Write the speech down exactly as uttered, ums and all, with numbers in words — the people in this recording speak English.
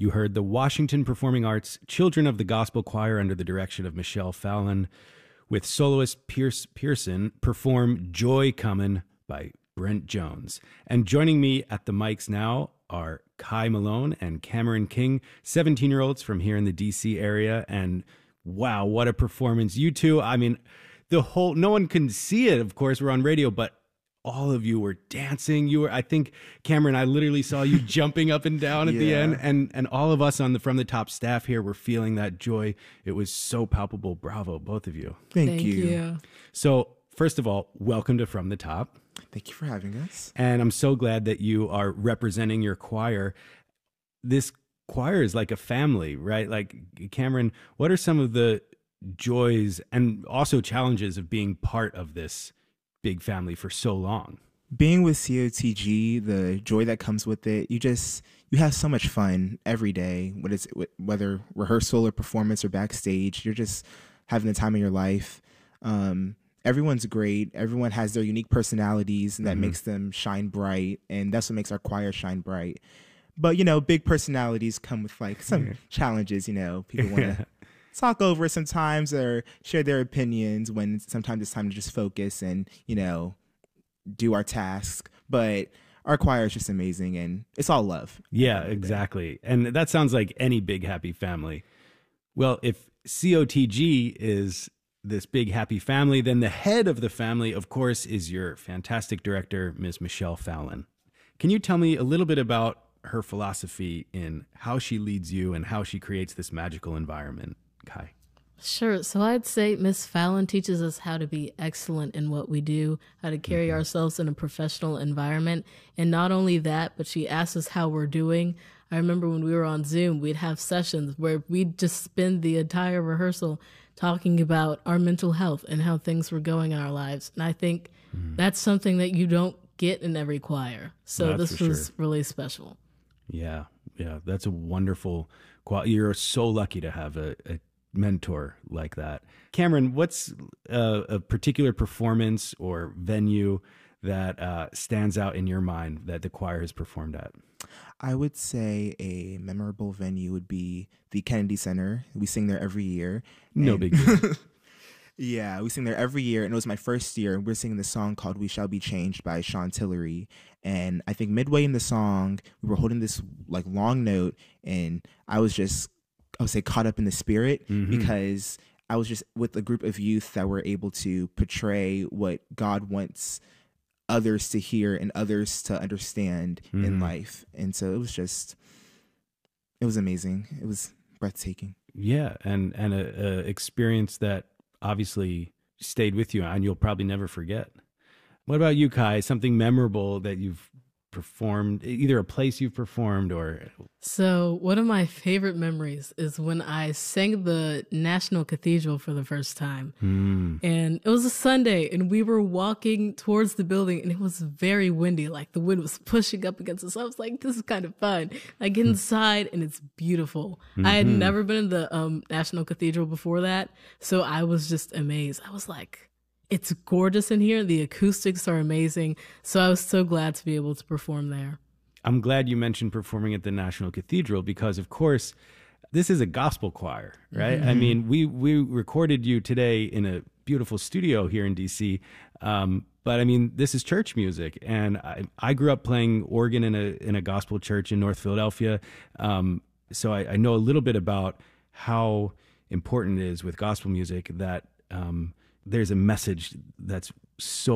You heard the Washington Performing Arts Children of the Gospel Choir under the direction of Michelle Fallon, with soloist Pierce Pearson perform Joy Comin' by Brent Jones. And joining me at the mics now are Kai Malone and Cameron King, seventeen-year-olds from here in the D C area. And wow, what a performance. You two, I mean, the whole, no one can see it, of course, we're on radio, but all of you were dancing. You were, I think, Cameron, I literally saw you jumping up and down at yeah. the end. And and all of us on the From the Top staff here were feeling that joy. It was so palpable. Bravo, both of you. Thank, Thank you. you. So first of all, welcome to From the Top. Thank you for having us. And I'm so glad that you are representing your choir. This choir is like a family, right? Like, Cameron, what are some of the joys and also challenges of being part of this big family for so long? Being with C O T G, the joy that comes with it, you just, you have so much fun every day, whether it's, whether rehearsal or performance or backstage, you're just having the time of your life. Um, everyone's great. Everyone has their unique personalities, and that mm-hmm. makes them shine bright. And that's what makes our choir shine bright. But, you know, big personalities come with like some yeah. challenges, you know, people want to talk over sometimes or share their opinions when sometimes it's time to just focus and, you know, do our task. But our choir is just amazing, and it's all love. Yeah, exactly. And that sounds like any big, happy family. Well, if C O T G is this big, happy family, then the head of the family, of course, is your fantastic director, Miz Michelle Fallon. Can you tell me a little bit about her philosophy in how she leads you and how she creates this magical environment, Kai? Sure. So I'd say Miss Fallon teaches us how to be excellent in what we do, how to carry mm-hmm. ourselves in a professional environment. And not only that, but she asks us how we're doing. I remember when we were on Zoom, we'd have sessions where we'd just spend the entire rehearsal talking about our mental health and how things were going in our lives. And I think mm-hmm. that's something that you don't get in every choir. So that's this was sure. really special. Yeah, yeah, that's a wonderful quality. You're so lucky to have a, a mentor like that. Cameron, what's a, a particular performance or venue that uh, stands out in your mind that the choir has performed at? I would say a memorable venue would be the Kennedy Center. We sing there every year. No big deal. Yeah, we sing there every year, and it was my first year. We're singing the song called "We Shall Be Changed" by Sean Tillery, and I think midway in the song, we were holding this like long note, and I was just, I would say, caught up in the spirit mm-hmm. because I was just with a group of youth that were able to portray what God wants others to hear and others to understand mm-hmm. in life, and so it was just, it was amazing. It was breathtaking. Yeah, and and a, a experience that obviously stayed with you and you'll probably never forget. What about you, Kai? Something memorable that you've performed, either a place you've performed or... So one of my favorite memories is when I sang the National Cathedral for the first time. Mm. And it was a Sunday and we were walking towards the building and it was very windy. Like the wind was pushing up against us. I was like, this is kind of fun. I get inside and it's beautiful. Mm-hmm. I had never been in the um, National Cathedral before that. So I was just amazed. I was like, it's gorgeous in here. The acoustics are amazing. So I was so glad to be able to perform there. I'm glad you mentioned performing at the National Cathedral because, of course, this is a gospel choir, right? Mm-hmm. I mean, we we recorded you today in a beautiful studio here in D C, um, but I mean, this is church music, and I, I grew up playing organ in a in a gospel church in North Philadelphia, um, so I, I know a little bit about how important it is with gospel music that um, there's a message that's so